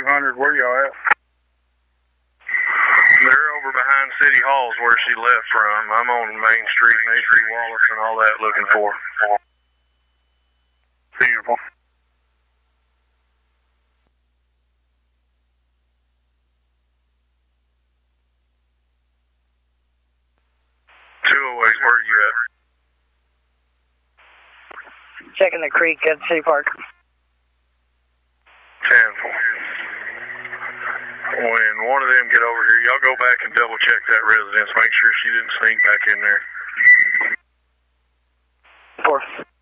200, where y'all at? They're over behind City Hall's where she left from. I'm on Main Street, Macy Wallace and all that looking for her. Beautiful. Where are you at? Checking the creek at City Park. 10. When one of them get over here, y'all go back and double check that residence. Make sure she didn't sneak back in there. 4.